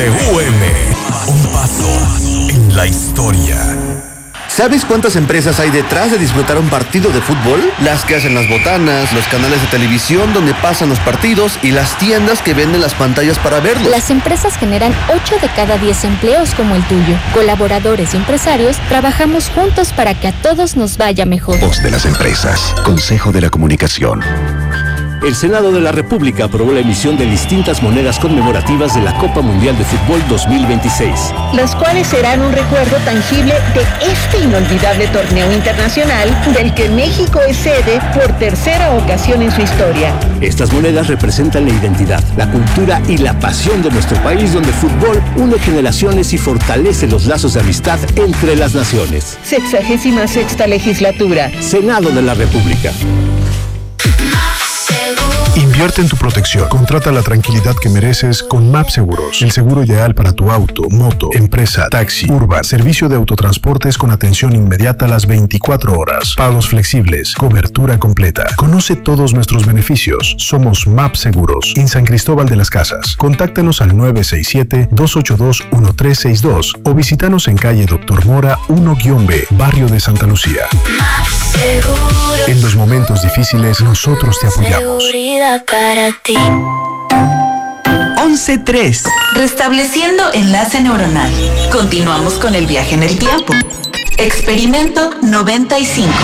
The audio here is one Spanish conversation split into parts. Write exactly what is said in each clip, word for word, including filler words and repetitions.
W M, un paso en la historia. ¿Sabes cuántas empresas hay detrás de disfrutar un partido de fútbol? Las que hacen las botanas, los canales de televisión donde pasan los partidos y las tiendas que venden las pantallas para verlos. Las empresas generan ocho de cada diez empleos como el tuyo. Colaboradores y empresarios trabajamos juntos para que a todos nos vaya mejor. Voz de las empresas. Consejo de la Comunicación. El Senado de la República aprobó la emisión de distintas monedas conmemorativas de la Copa Mundial de Fútbol dos mil veintiséis. Las cuales serán un recuerdo tangible de este inolvidable torneo internacional del que México es sede por tercera ocasión en su historia. Estas monedas representan la identidad, la cultura y la pasión de nuestro país, donde el fútbol une generaciones y fortalece los lazos de amistad entre las naciones. Sexagésima sexta legislatura. Senado de la República. Invierte en tu protección. Contrata la tranquilidad que mereces con M A P Seguros. El seguro ideal para tu auto, moto, empresa, taxi, urban, servicio de autotransportes con atención inmediata a las veinticuatro horas. Pagos flexibles, cobertura completa. Conoce todos nuestros beneficios. Somos M A P Seguros en San Cristóbal de las Casas. Contáctanos al nueve seis siete, dos ocho dos, uno tres seis dos o visítanos en calle Doctor Mora uno B, barrio de Santa Lucía. En los momentos difíciles, nosotros te apoyamos. Para ti. once tres. Restableciendo enlace neuronal. Continuamos con el viaje en el tiempo. Experimento noventa y cinco.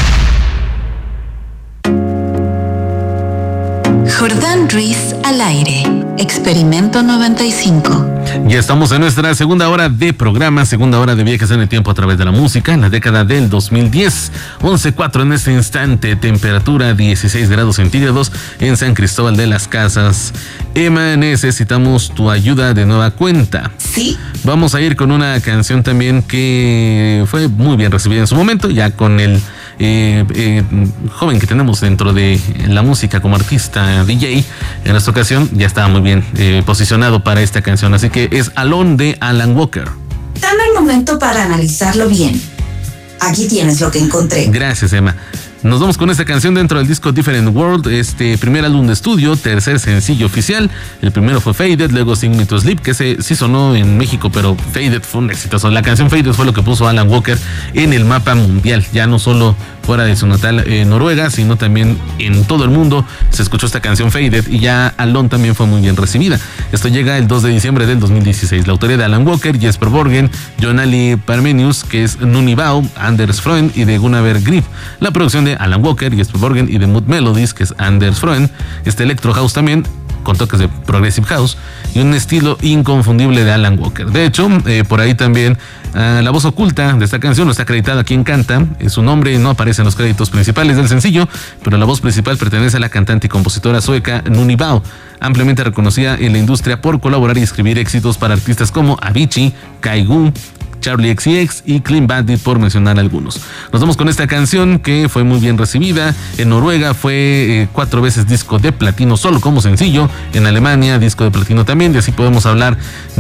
Jordán Ruiz al aire. Experimento noventa y cinco. Ya estamos en nuestra segunda hora de programa, segunda hora de viajes en el tiempo a través de la música en la década del dos mil diez. once cuatro en este instante, temperatura dieciséis grados centígrados en San Cristóbal de las Casas. Emma, necesitamos tu ayuda de nueva cuenta. Sí. Vamos a ir con una canción también que fue muy bien recibida en su momento, ya con el eh, eh, joven que tenemos dentro de la música como artista D J. En esta ocasión ya estaba muy bien eh, posicionado para esta canción, así que es Alone de Alan Walker. Dame un momento para analizarlo bien. Aquí tienes lo que encontré. Gracias, Emma. Nos vamos con esta canción dentro del disco Different World, este primer álbum de estudio, tercer sencillo oficial. El primero fue Faded, luego Sing Me to Sleep, que ese sí sonó en México, pero Faded fue un exitoso. La canción Faded fue lo que puso Alan Walker en el mapa mundial, ya no solo fuera de su natal eh, Noruega, sino también en todo el mundo se escuchó esta canción Faded, y ya Alone también fue muy bien recibida. Esto llega el dos de diciembre del dos mil dieciséis. La autoría de Alan Walker, Jesper Borgen, Jonali Parmenius, que es Nunibao, Anders Froen y de Gunnar Grip. La producción de Alan Walker, Jesper Borgen y de Mood Melodies, que es Anders Froen. Este Electro House también, con toques de Progressive House y un estilo inconfundible de Alan Walker. De hecho, eh, por ahí también uh, la voz oculta de esta canción no está acreditada a quien canta. Su nombre no aparece en los créditos principales del sencillo, pero la voz principal pertenece a la cantante y compositora sueca Nunibao, ampliamente reconocida en la industria por colaborar y escribir éxitos para artistas como Avicii, Kygo, Charlie X C X y Clean Bandit, por mencionar algunos. Nos vamos con esta canción que fue muy bien recibida. En Noruega fue eh, cuatro veces disco de platino solo como sencillo. En Alemania disco de platino también. Y así podemos hablar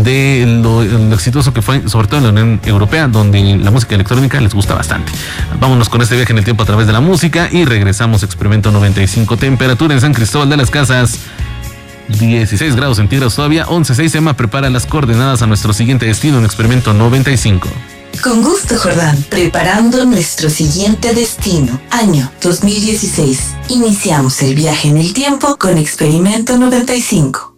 de lo, lo exitoso que fue, sobre todo en la Unión Europea, donde la música electrónica les gusta bastante. Vámonos con este viaje en el tiempo a través de la música y regresamos. Experimento noventa y cinco, temperatura en San Cristóbal de las Casas dieciséis grados centígrados todavía. once seis. Emma prepara las coordenadas a nuestro siguiente destino en Experimento noventa y cinco. Con gusto, Jordán. Preparando nuestro siguiente destino. Año dos mil dieciséis. Iniciamos el viaje en el tiempo con Experimento noventa y cinco.